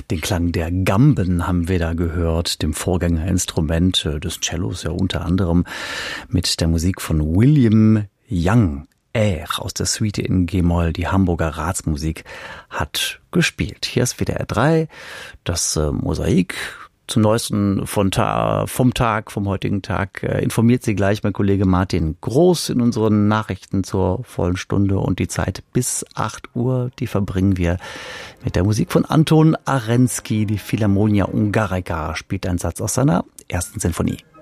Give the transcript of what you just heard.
Den Klang der Gamben haben wir da gehört, dem Vorgängerinstrument des Cellos, ja unter anderem mit der Musik von William Young. Aus der Suite in G-Moll, die Hamburger Ratsmusik, hat gespielt. Hier ist WDR 3, das Mosaik zum Neuesten vom heutigen Tag. Informiert Sie gleich mein Kollege Martin Groß in unseren Nachrichten zur vollen Stunde, und die Zeit bis 8 Uhr, die verbringen wir mit der Musik von Anton Arensky. Die Philharmonia Ungarica spielt einen Satz aus seiner ersten Sinfonie.